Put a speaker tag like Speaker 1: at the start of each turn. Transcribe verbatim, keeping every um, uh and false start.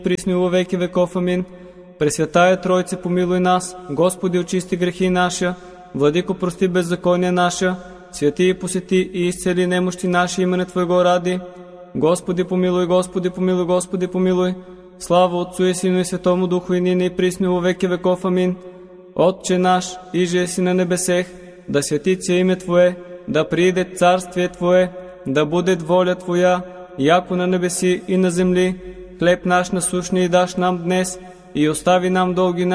Speaker 1: присно и во веки веков. Амин. Пресвятая Тройце, помилуй нас. Господи, очисти грехи наша. Владико, прости беззакония наша. Святи и посети и изцели немощи наши имене Твоего ради. Господи, помилуй, Господи, помилуй, Господи, помилуй. Слава Отцу и Сину и Святому Духу, и нине и присно и во веки веков. Амин. Отче наш, иже си на небесех, да свети име Твое, да прииде царствие Твое, да буде воля Твоя, яко на небеси и на земли. Хлеб наш насущни даш нам днес, и остави нам долги